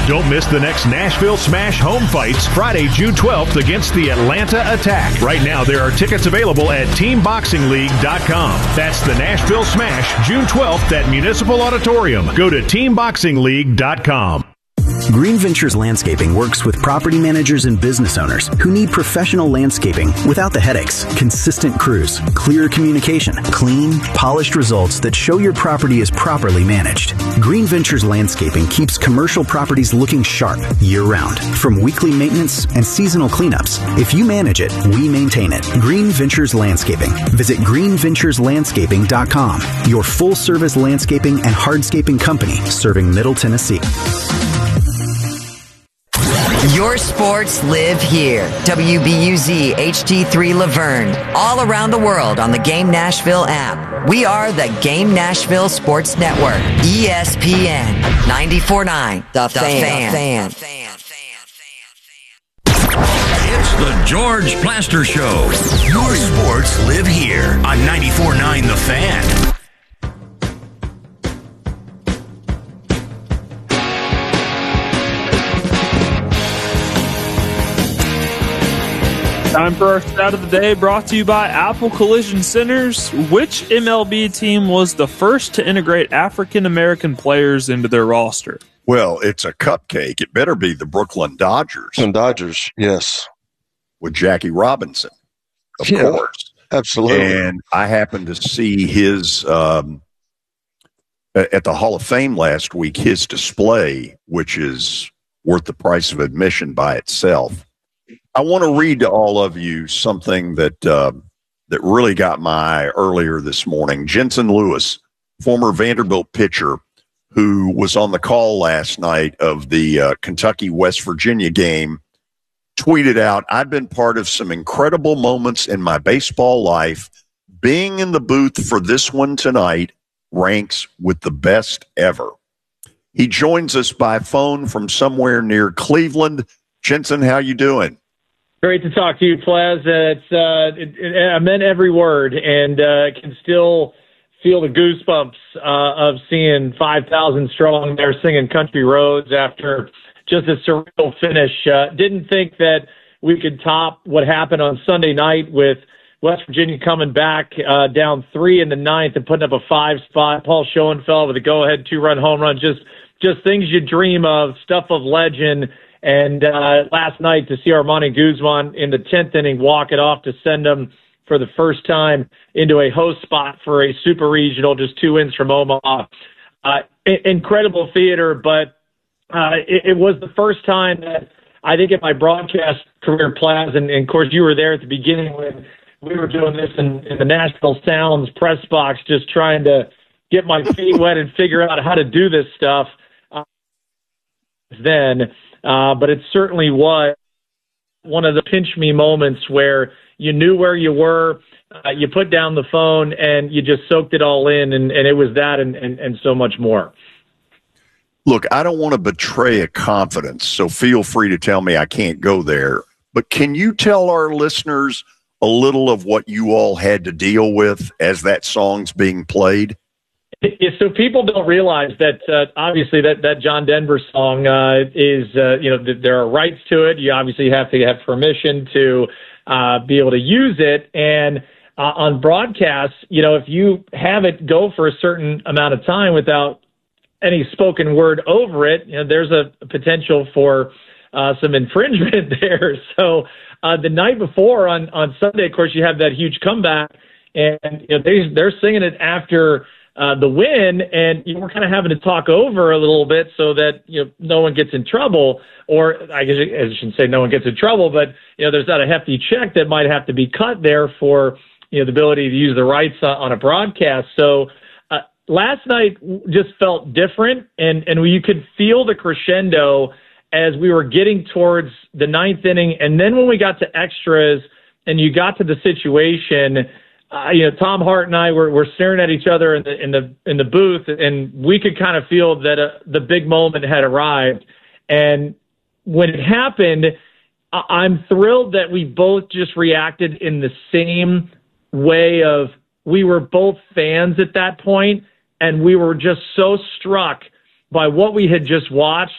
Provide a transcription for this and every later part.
Don't miss the next Nashville Smash home fights Friday, June 12th against the Atlanta Attack. Right now, there are tickets available at TeamBoxingLeague.com. That's the Nashville Smash, June 12th at Municipal Auditorium. Go to TeamBoxingLeague.com. Green Ventures Landscaping works with property managers and business owners who need professional landscaping without the headaches, consistent crews, clear communication, clean, polished results that show your property is properly managed. Green Ventures Landscaping keeps commercial properties looking sharp year-round, from weekly maintenance and seasonal cleanups. If you manage it, we maintain it. Green Ventures Landscaping. Visit greenventureslandscaping.com, your full-service landscaping and hardscaping company serving Middle Tennessee. Your sports live here. WBUZ HD3 Laverne. All around the world on the Game Nashville app. We are the Game Nashville Sports Network. ESPN 94.9. The Fan. It's the George Plaster Show. Your sports live here on 94.9 The Fan. Time for our stat of the day, brought to you by Apple Collision Centers. Which MLB team was the first to integrate African-American players into their roster? Well, it's a cupcake. It better be the Brooklyn Dodgers. And Dodgers, yes. With Jackie Robinson, of course. Absolutely. And I happened to see his, at the Hall of Fame last week, his display, which is worth the price of admission by itself. I want to read to all of you something that that really got my eye earlier this morning. Jensen Lewis, former Vanderbilt pitcher, who was on the call last night of the Kentucky-West Virginia game, tweeted out, "I've been part of some incredible moments in my baseball life. Being in the booth for this one tonight ranks with the best ever." He joins us by phone from somewhere near Cleveland. Jensen, how you doing? Great to talk to you, Plaz. I meant every word, and can still feel the goosebumps of seeing 5,000 strong there singing Country Roads after just a surreal finish. Didn't think that we could top what happened on Sunday night with West Virginia coming back down 3 in the ninth and putting up a 5 spot. Paul Schoenfeld with a go-ahead 2-run home run. Just things you dream of, stuff of legend. And last night to see Armani Guzman in the 10th inning walk it off to send him for the first time into a host spot for a super regional just 2 wins from Omaha. Incredible theater, but it was the first time that I think in my broadcast career, Plaz, and of course you were there at the beginning when we were doing this in the Nashville Sounds press box, just trying to get my feet wet and figure out how to do this stuff then. But it certainly was one of the pinch me moments where you knew where you were, you put down the phone, and you just soaked it all in, and it was that and so much more. Look, I don't want to betray a confidence, so feel free to tell me I can't go there. But can you tell our listeners a little of what you all had to deal with as that song's being played? So people don't realize that obviously that John Denver song is there are rights to it. You obviously have to have permission to be able to use it. And on broadcasts, if you have it go for a certain amount of time without any spoken word over it, there's a potential for some infringement there. So the night before on Sunday, of course, you have that huge comeback, and they're singing it after the win, and we're kind of having to talk over a little bit so that no one gets in trouble, or I guess I shouldn't say no one gets in trouble, but there's not a hefty check that might have to be cut there for the ability to use the rights on a broadcast. So last night just felt different, and you could feel the crescendo as we were getting towards the ninth inning, and then when we got to extras and you got to the situation. Tom Hart and I were staring at each other in the booth, and we could kind of feel that the big moment had arrived. And when it happened, I'm thrilled that we both just reacted in the same way of we were both fans at that point, and we were just so struck by what we had just watched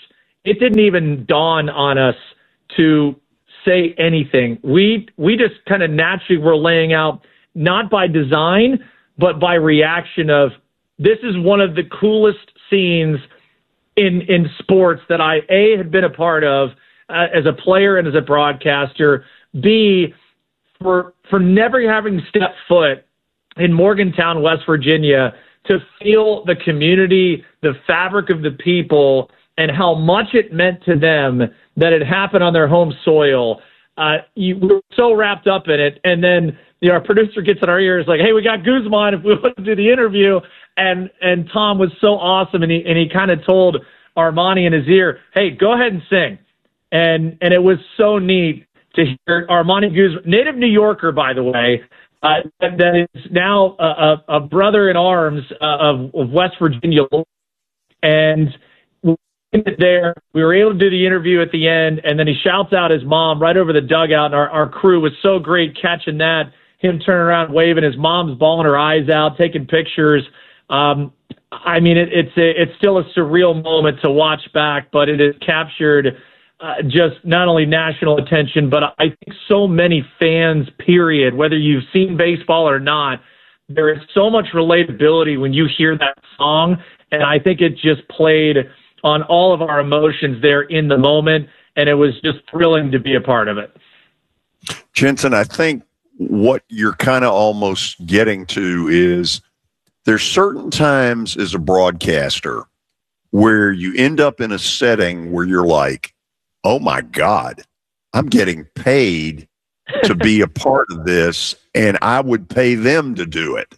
it didn't even dawn on us to say anything. We just kind of naturally were laying out, not by design, but by reaction of, this is one of the coolest scenes in sports that I, A, had been a part of as a player and as a broadcaster, B, for never having stepped foot in Morgantown, West Virginia, to feel the community, the fabric of the people, and how much it meant to them that it happened on their home soil. We were so wrapped up in it. And then our producer gets in our ears like, hey, we got Guzman if we want to do the interview. And Tom was so awesome. And he kind of told Armani in his ear, hey, go ahead and sing. And it was so neat to hear Armani Guzman, native New Yorker, by the way, that is now a brother in arms of West Virginia. And there, we were able to do the interview at the end, and then he shouts out his mom right over the dugout, and our crew was so great catching that, him turning around waving, his mom's bawling her eyes out, taking pictures. I mean, it's still a surreal moment to watch back, but it has captured just not only national attention, but I think so many fans, period, whether you've seen baseball or not, there is so much relatability when you hear that song, and I think it just played on all of our emotions there in the moment, and it was just thrilling to be a part of it. Jensen, I think what you're kind of almost getting to is there's certain times as a broadcaster where you end up in a setting where you're like, oh my God, I'm getting paid to be a part of this, and I would pay them to do it.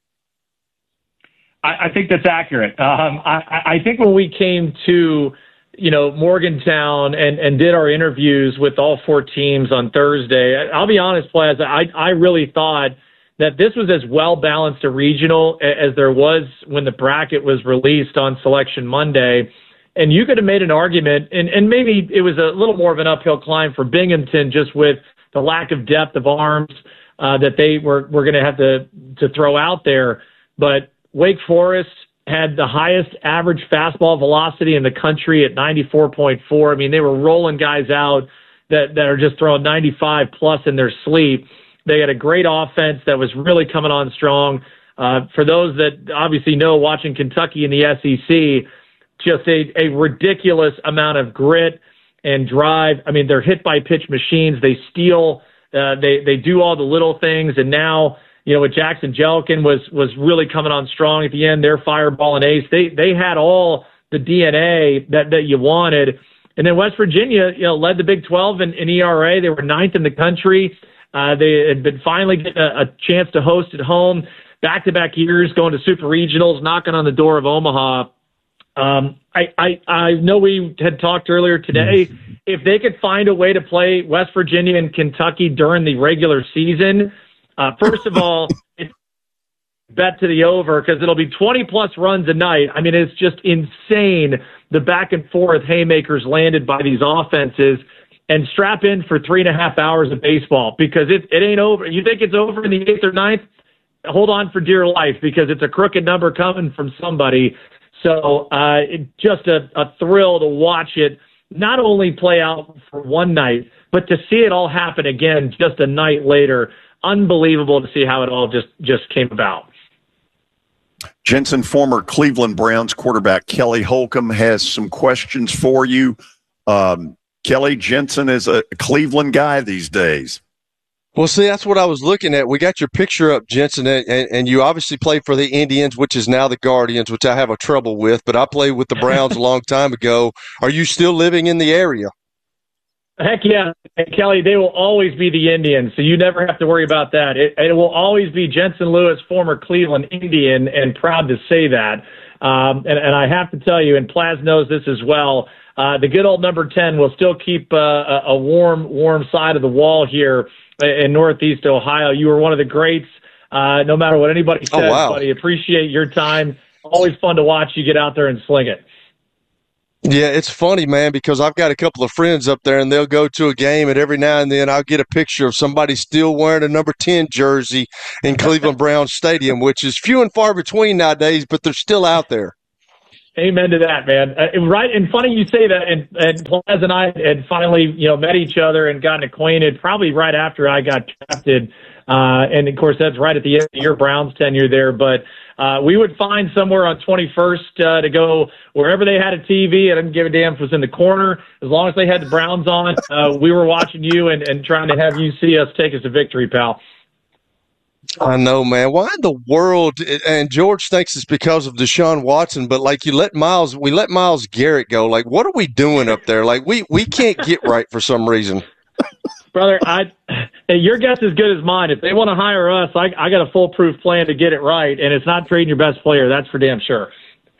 I think that's accurate. I think when we came to, Morgantown and did our interviews with all four teams on Thursday, I'll be honest, Plaza, I really thought that this was as well-balanced a regional as there was when the bracket was released on Selection Monday. And you could have made an argument, and maybe it was a little more of an uphill climb for Binghamton just with the lack of depth of arms that they were going to have to throw out there. But Wake Forest had the highest average fastball velocity in the country at 94.4. I mean, they were rolling guys out that are just throwing 95 plus in their sleep. They had a great offense that was really coming on strong. For those that obviously know, watching Kentucky in the SEC, just a ridiculous amount of grit and drive. I mean, they're hit by pitch machines. They steal. They do all the little things. And now, with Jackson Jellican was really coming on strong at the end. Their fireball and ace. They had all the DNA that you wanted. And then West Virginia, led the Big 12 in ERA. They were 9th in the country. They had been finally getting a chance to host at home, back-to-back years, going to super regionals, knocking on the door of Omaha. I know we had talked earlier today. If they could find a way to play West Virginia and Kentucky during the regular season, first of all, it's bet to the over because it'll be 20-plus runs a night. I mean, it's just insane, the back-and-forth haymakers landed by these offenses. And strap in for 3.5 hours of baseball because it ain't over. You think it's over in the 8th or 9th? Hold on for dear life because it's a crooked number coming from somebody. So just a thrill to watch it not only play out for one night, but to see it all happen again just a night later. Unbelievable to see how it all just came about. Jensen, former Cleveland Browns quarterback Kelly Holcomb has some questions for you. Kelly, Jensen is a Cleveland guy these days. Well, see, that's what I was looking at. We got your picture up, Jensen, and you obviously played for the Indians, which is now the Guardians, which I have a trouble with, but I played with the Browns a long time ago. Are you still living in the area? Heck yeah. And Kelly, they will always be the Indians, so you never have to worry about that. It will always be Jensen Lewis, former Cleveland Indian, and proud to say that. And I have to tell you, and Plaz knows this as well, the good old number 10 will still keep a warm side of the wall here in Northeast Ohio. You were one of the greats, no matter what anybody says, buddy. Appreciate your time. Always fun to watch you get out there and sling it. Yeah, it's funny, man, because I've got a couple of friends up there, and they'll go to a game, and every now and then I'll get a picture of somebody still wearing a number 10 jersey in Cleveland Browns Stadium, which is few and far between nowadays, but they're still out there. Amen to that, man. Right, and funny you say that. And Plaz and I had finally, met each other and gotten acquainted probably right after I got drafted. And of course, that's right at the end of your Browns tenure there. But we would find somewhere on 21st to go wherever they had a TV. I didn't give a damn if it was in the corner. As long as they had the Browns on, we were watching you and trying to have you see us take us to victory, pal. I know, man. Why in the world? And George thinks it's because of Deshaun Watson, but like we let Myles Garrett go. Like, what are we doing up there? Like, we can't get right for some reason. Brother, your guess is good as mine. If they want to hire us, I got a foolproof plan to get it right, and it's not trading your best player. That's for damn sure.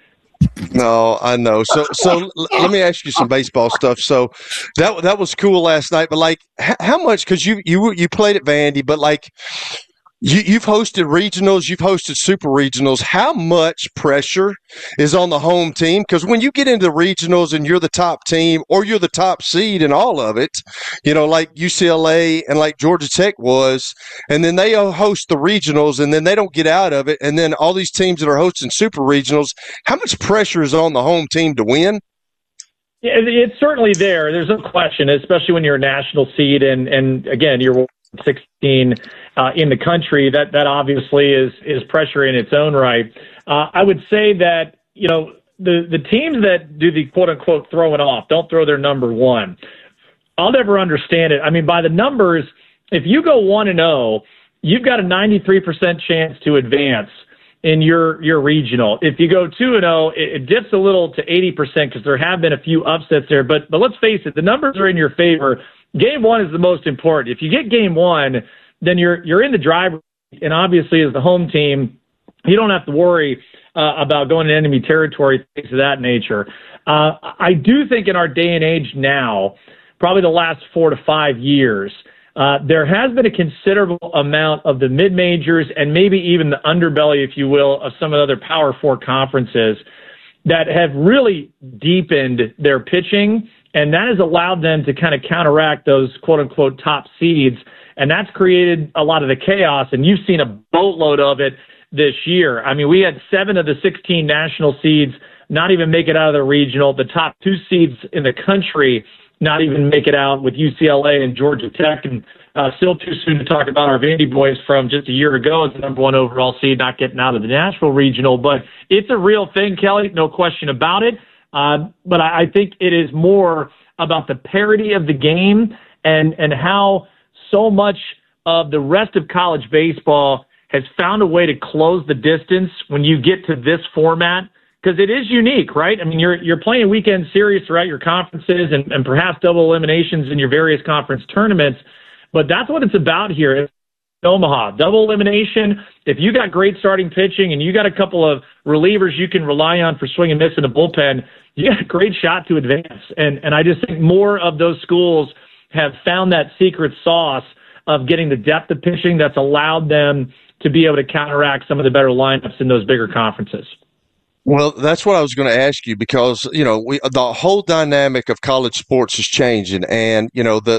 No, I know. So let me ask you some baseball stuff. So that was cool last night, but like, how much? Because you played at Vandy, but like. You've hosted regionals, you've hosted super regionals. How much pressure is on the home team? Because when you get into regionals and you're the top team or you're the top seed in all of it, like UCLA and like Georgia Tech was, and then they host the regionals and then they don't get out of it, and then all these teams that are hosting super regionals, how much pressure is on the home team to win? Yeah, it's certainly there. There's no question, especially when you're a national seed and again, you're 16 in the country. That obviously is pressure in its own right. I would say that the teams that do the quote unquote throw it off, don't throw their number one. I'll never understand it. I mean, by the numbers, if you go 1-0, you've got a 93% chance to advance in your regional. If you go 2-0, it dips a little to 80% because there have been a few upsets there. But let's face it, the numbers are in your favor. Game one is the most important. If you get game one, then you're in the driver's seat, and obviously as the home team, you don't have to worry about going to enemy territory, things of that nature. I do think in our day and age now, probably the last 4 to 5 years, there has been a considerable amount of the mid-majors and maybe even the underbelly, if you will, of some of the other Power 4 conferences that have really deepened their pitching. And that has allowed them to kind of counteract those quote-unquote top seeds. And that's created a lot of the chaos. And you've seen a boatload of it this year. I mean, we had 7 of the 16 national seeds not even make it out of the regional. The top 2 seeds in the country not even make it out, with UCLA and Georgia Tech. And still too soon to talk about our Vandy boys from just a year ago as the number 1 overall seed not getting out of the Nashville regional. But it's a real thing, Kelly, no question about it. But I think it is more about the parity of the game and how so much of the rest of college baseball has found a way to close the distance when you get to this format, because it is unique, right? I mean, you're playing a weekend series throughout your conferences and perhaps double eliminations in your various conference tournaments, but that's what it's about here. Omaha, double elimination. If you got great starting pitching and you got a couple of relievers you can rely on for swing and miss in the bullpen, you got a great shot to advance. And I just think more of those schools have found that secret sauce of getting the depth of pitching that's allowed them to be able to counteract some of the better lineups in those bigger conferences. Well, that's what I was going to ask you, because the whole dynamic of college sports is changing, and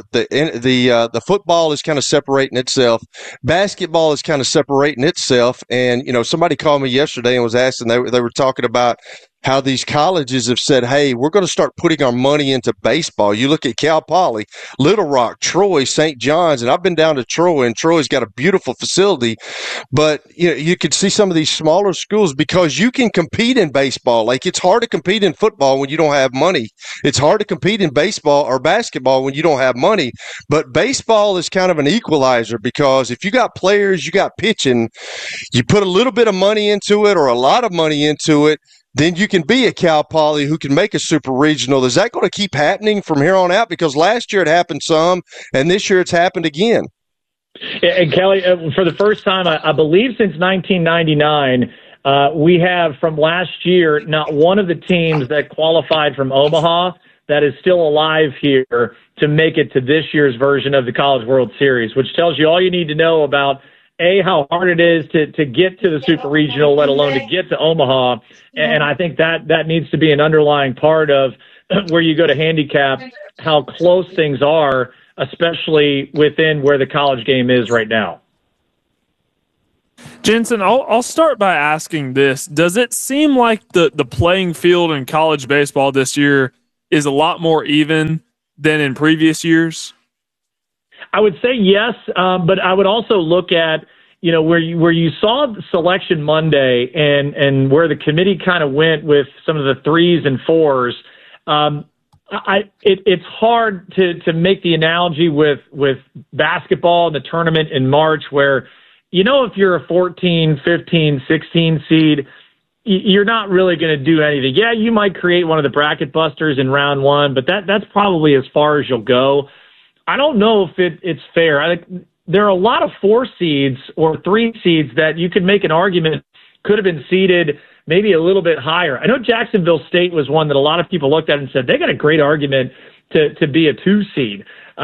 the football is kind of separating itself, basketball is kind of separating itself, and somebody called me yesterday and was asking, they were talking about how these colleges have said, hey, we're going to start putting our money into baseball. You look at Cal Poly, Little Rock, Troy, St. John's, and I've been down to Troy, and Troy's got a beautiful facility. But you could see some of these smaller schools, because you can compete in baseball. Like, it's hard to compete in football when you don't have money. It's hard to compete in baseball or basketball when you don't have money. But baseball is kind of an equalizer, because if you got players, you got pitching, you put a little bit of money into it or a lot of money into it, then you can be a Cal Poly who can make a super regional. Is that going to keep happening from here on out? Because last year it happened some, and this year it's happened again. And Kelly, for the first time, I believe since 1999, we have from last year not one of the teams that qualified from Omaha that is still alive here to make it to this year's version of the College World Series, which tells you all you need to know about how hard it is to get to the super regional, let alone to get to Omaha. And I think that needs to be an underlying part of where you go to handicap how close things are, especially within where the college game is right now. Jensen, I'll start by asking this. Does it seem like the playing field in college baseball this year is a lot more even than in previous years? I would say yes, but I would also look at, where you saw Selection Monday and where the committee kind of went with some of the 3s and 4s. It's hard to make the analogy with basketball and the tournament in March where, if you're a 14, 15, 16 seed, you're not really going to do anything. Yeah, you might create one of the bracket busters in round 1, but that's probably as far as you'll go. I don't know if it's fair. I think there are a lot of 4 seeds or 3 seeds that you could make an argument could have been seeded maybe a little bit higher. I know Jacksonville State was one that a lot of people looked at and said they got a great argument to be a 2 seed.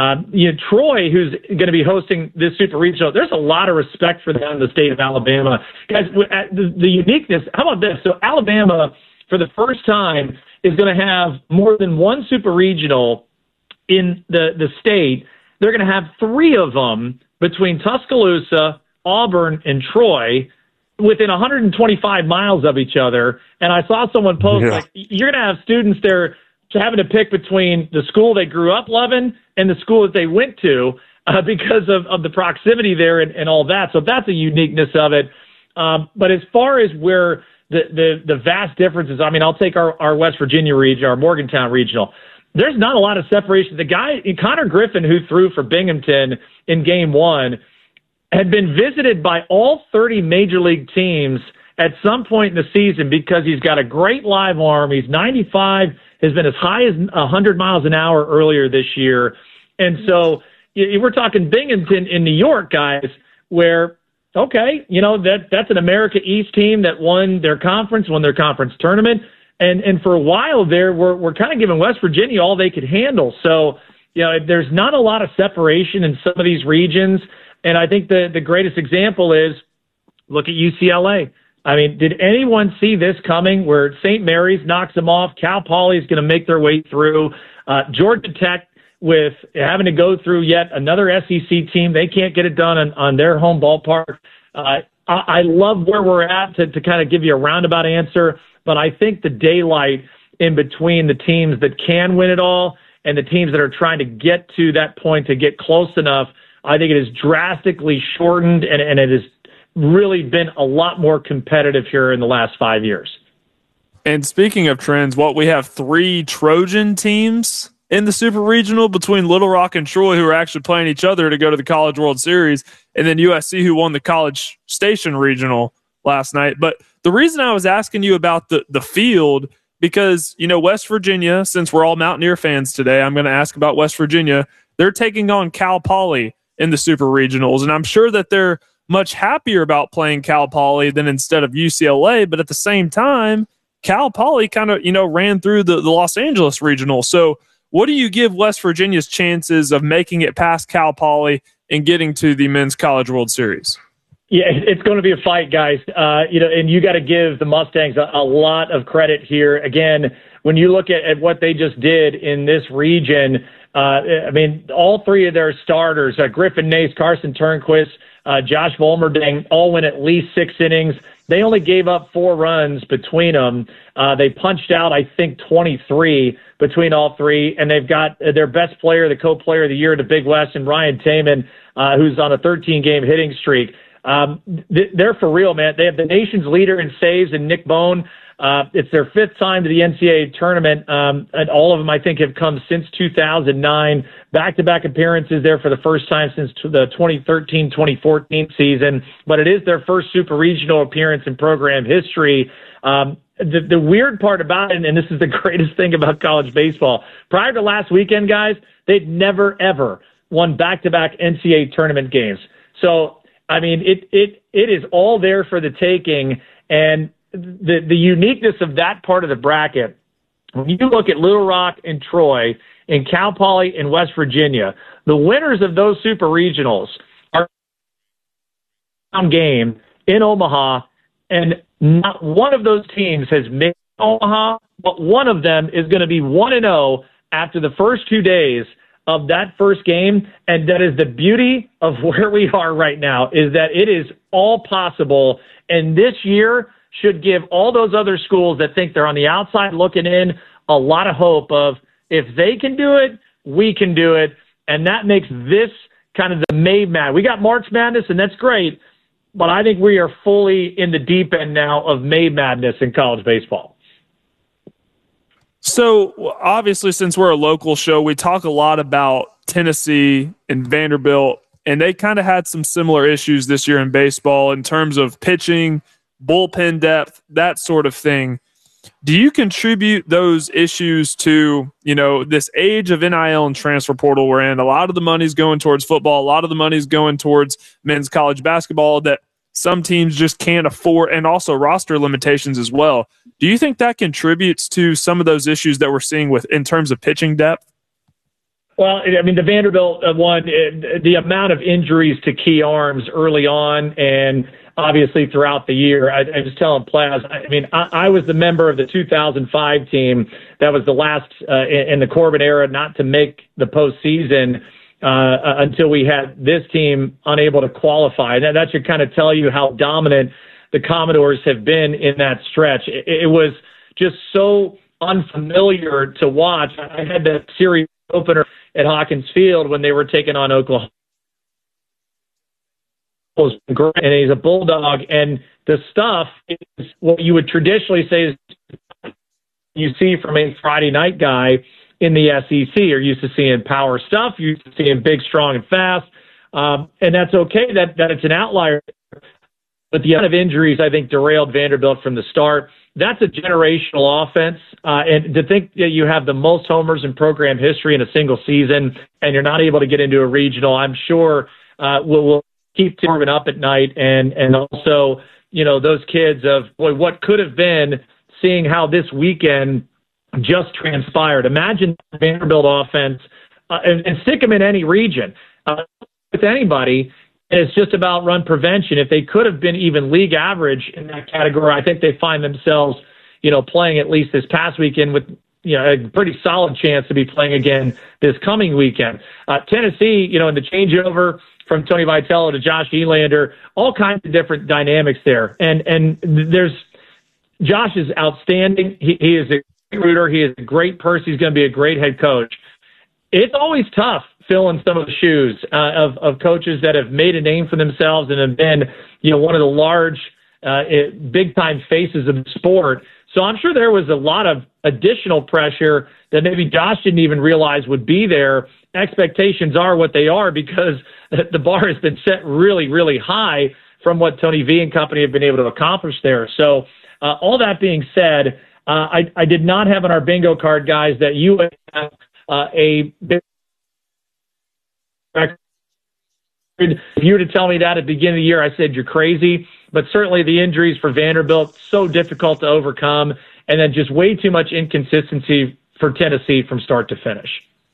Troy, who's going to be hosting this Super Regional, there's a lot of respect for them in the state of Alabama. Guys, the uniqueness, how about this? So Alabama, for the first time, is going to have more than one Super Regional in the state. They're going to have 3 of them between Tuscaloosa, Auburn, and Troy within 125 miles of each other. And I saw someone post, you're going to have students there having to pick between the school they grew up loving and the school that they went to because of the proximity there and all that. So that's a uniqueness of it. But as far as where the vast differences, I mean, I'll take our West Virginia region, our Morgantown regional. There's not a lot of separation. The guy, Connor Griffin, who threw for Binghamton in Game 1, had been visited by all 30 major league teams at some point in the season because he's got a great live arm. He's 95, has been as high as 100 miles an hour earlier this year. And so we're talking Binghamton in New York, guys, where, okay, that's an America East team that won their conference tournament. And for a while there, we're kind of giving West Virginia all they could handle. So, there's not a lot of separation in some of these regions. And I think the greatest example is look at UCLA. I mean, did anyone see this coming where St. Mary's knocks them off? Cal Poly is going to make their way through. Georgia Tech, with having to go through yet another SEC team, they can't get it done on their home ballpark. I love where we're at to kind of give you a roundabout answer, but I think the daylight in between the teams that can win it all and the teams that are trying to get to that point to get close enough, I think it is drastically shortened, and it has really been a lot more competitive here in the last 5 years. And speaking of trends, we have 3 Trojan teams in the Super Regional between Little Rock and Troy who are actually playing each other to go to the College World Series, and then USC who won the College Station Regional last night. But the reason I was asking you about the field, because, West Virginia, since we're all Mountaineer fans today, I'm going to ask about West Virginia. They're taking on Cal Poly in the Super Regionals, and I'm sure that they're much happier about playing Cal Poly than instead of UCLA, but at the same time, Cal Poly kind of, ran through the Los Angeles Regional. So what do you give West Virginia's chances of making it past Cal Poly and getting to the Men's College World Series? Yeah, it's going to be a fight, guys. And you got to give the Mustangs a lot of credit here. Again, when you look at what they just did in this region, all 3 of their starters, Griffin Nace, Carson Turnquist, Josh Volmerding, all went at least 6 innings. They only gave up 4 runs between them. They punched out, I think, 23 between all 3, and they've got their best player, the co-player of the year at the Big West, and Ryan Taman, who's on a 13-game hitting streak. They're for real, man. They have the nation's leader in saves in Nick Bone. It's their 5th time to the NCAA tournament, and all of them, I think, have come since 2009. Back-to-back appearances there for the first time since the 2013-2014 season, but it is their first Super Regional appearance in program history. The weird part about it, and this is the greatest thing about college baseball, prior to last weekend, guys, they'd never, ever won back-to-back NCAA tournament games. So, I mean, it is all there for the taking, and the uniqueness of that part of the bracket, when you look at Little Rock and Troy and Cal Poly and West Virginia, the winners of those Super Regionals are game in Omaha, and not one of those teams has made Omaha, but one of them is going to be 1-0 after the first 2 days of that first game. And that is the beauty of where we are right now, is that it is all possible. And this year should give all those other schools that think they're on the outside looking in a lot of hope of, if they can do it, we can do it. And that makes this kind of the May Madness. We got March Madness, and that's great, but I think we are fully in the deep end now of May Madness in college baseball. So obviously, since we're a local show, we talk a lot about Tennessee and Vanderbilt, and they kind of had some similar issues this year in baseball in terms of pitching, bullpen depth, that sort of thing. Do you contribute those issues to, this age of NIL and transfer portal we're in? A lot of the money's going towards football. A lot of the money's going towards men's college basketball that some teams just can't afford, and also roster limitations as well. Do you think that contributes to some of those issues that we're seeing in terms of pitching depth? Well, I mean, the Vanderbilt one, the amount of injuries to key arms early on and obviously throughout the year. I was telling Plaz, I was the member of the 2005 team that was the last in the Corbin era not to make the postseason until we had this team unable to qualify. And that should kind of tell you how dominant the Commodores have been in that stretch. It was just so unfamiliar to watch. I had that series opener at Hawkins Field when they were taking on Oklahoma. And he's a Bulldog, and the stuff is what you would traditionally say is you see from a Friday night guy in the SEC. You're used to seeing power stuff. You're used to seeing big, strong, and fast. And that's okay that it's an outlier. But the amount of injuries, I think, derailed Vanderbilt from the start. That's a generational offense. And to think that you have the most homers in program history in a single season and you're not able to get into a regional, I'm sure will keep Corbin up at night. And also, those kids of, boy, what could have been, seeing how this weekend just transpired. Imagine the Vanderbilt offense and stick them in any region with anybody. And it's just about run prevention. If they could have been even league average in that category, I think they find themselves, playing at least this past weekend with, a pretty solid chance to be playing again this coming weekend. Tennessee, in the changeover from Tony Vitello to Josh Elander, all kinds of different dynamics there. And Josh is outstanding. He is a great recruiter. He is a great person. He's going to be a great head coach. It's always tough filling some of the shoes of coaches that have made a name for themselves and have been, one of the large, big-time faces of the sport. So I'm sure there was a lot of additional pressure that maybe Josh didn't even realize would be there. Expectations are what they are because the bar has been set really, really high from what Tony V and company have been able to accomplish there. So all that being said, I did not have on our bingo card, guys, that you have a big record. If you were to tell me that at the beginning of the year, I said you're crazy. But certainly the injuries for Vanderbilt, so difficult to overcome, and then just way too much inconsistency for Tennessee from start to finish.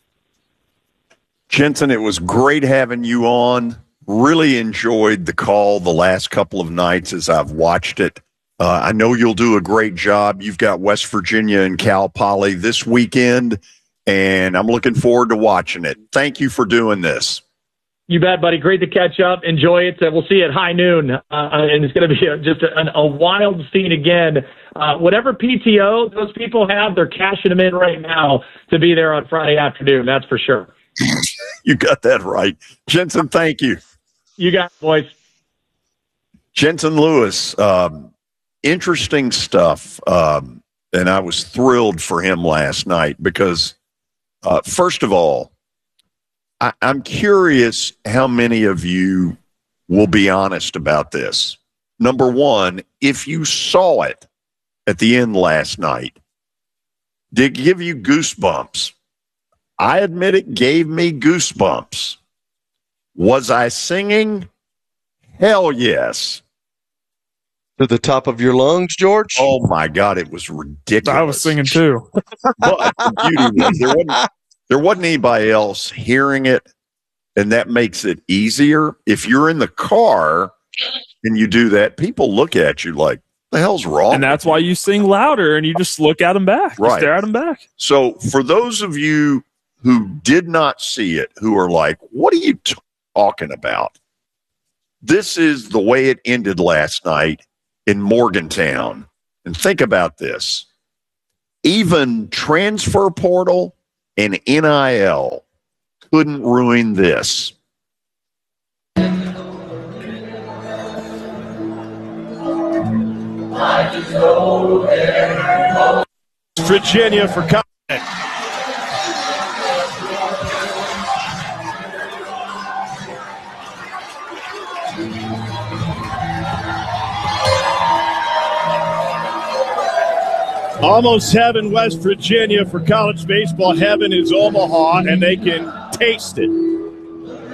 Jensen, it was great having you on. Really enjoyed the call the last couple of nights as I've watched it. I know you'll do a great job. You've got West Virginia and Cal Poly this weekend, and I'm looking forward to watching it. Thank you for doing this. You bet, buddy. Great to catch up. Enjoy it. We'll see you at high noon, and it's going to be just a wild scene again. Whatever PTO those people have, they're cashing them in right now to be there on Friday afternoon. That's for sure. You got that right. Jensen, thank you. You got it, boys. Jensen Lewis, interesting stuff, and I was thrilled for him last night because, first of all, I'm curious how many of you will be honest about this. Number one, if you saw it at the end last night, did it give you goosebumps? I admit it gave me goosebumps. Was I singing? Hell yes. To the top of your lungs, George? Oh, my God, it was ridiculous. I was singing too. But the beauty was there wasn't anybody else hearing it, and that makes it easier. If you're in the car and you do that, people look at you like, the hell's wrong? And that's why you sing louder and you just look at them back. Right. You stare at them back. So for those of you who did not see it, who are like, what are you talking about? This is the way it ended last night in Morgantown. And think about this. Even transfer portal and NIL couldn't ruin this. Virginia for College. Almost heaven, West Virginia for college baseball. Heaven is Omaha, and they can taste it.